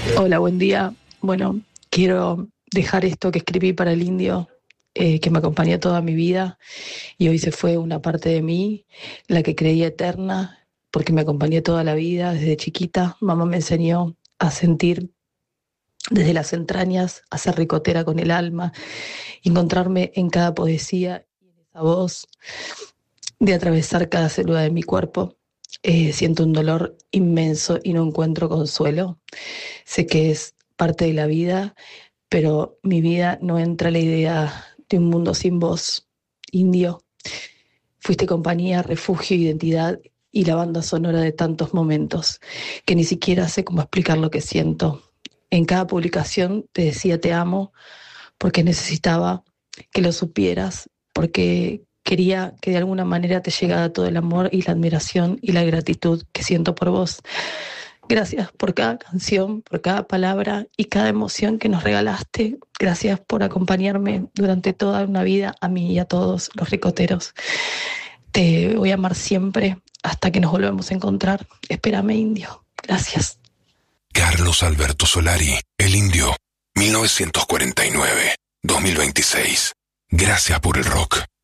Hola, buen día. Bueno, quiero dejar esto que escribí para el indio, que me acompañó toda mi vida y hoy se fue una parte de mí, la que creía eterna, porque me acompañé toda la vida, desde chiquita. Mamá me enseñó a sentir desde las entrañas, a ser ricotera con el alma, encontrarme en cada poesía y en esa voz de atravesar cada célula de mi cuerpo. Siento un dolor inmenso y no encuentro consuelo. Sé que es parte de la vida, pero mi vida no entra la idea de un mundo sin vos, indio. Fuiste compañía, refugio, identidad y la banda sonora de tantos momentos que ni siquiera sé cómo explicar lo que siento. En cada publicación te decía te amo porque necesitaba que lo supieras, porque quería que de alguna manera te llegara todo el amor y la admiración y la gratitud que siento por vos. Gracias por cada canción, por cada palabra y cada emoción que nos regalaste. Gracias por acompañarme durante toda una vida, a mí y a todos los ricoteros. Te voy a amar siempre hasta que nos volvamos a encontrar. Espérame, indio. Gracias. Carlos Alberto Solari, El Indio, 1949-2026. Gracias por el rock.